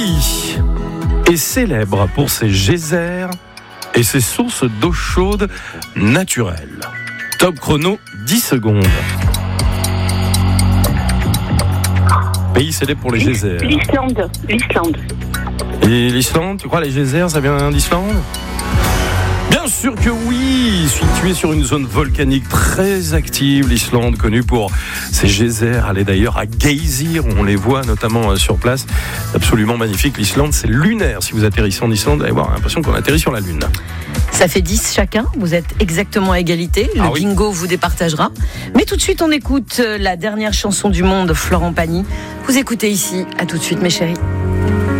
Est célèbre pour ses geysers et ses sources d'eau chaude naturelle. Top chrono, 10 secondes. Pays célèbre pour les geysers. L'Islande. Et l'Islande, tu crois les geysers, ça vient d'Islande ? Bien sûr que oui, située sur une zone volcanique très active, l'Islande, connue pour ses geysers. Allez d'ailleurs à Geysir, on les voit notamment sur place. Absolument magnifique, l'Islande, c'est lunaire. Si vous atterrissez en Islande, vous allez avoir l'impression qu'on atterrit sur la Lune. Ça fait 10 chacun, vous êtes exactement à égalité, le bingo vous départagera. Mais tout de suite, on écoute la dernière chanson du monde, Florent Pagny. Vous écoutez ici, à tout de suite mes chéris.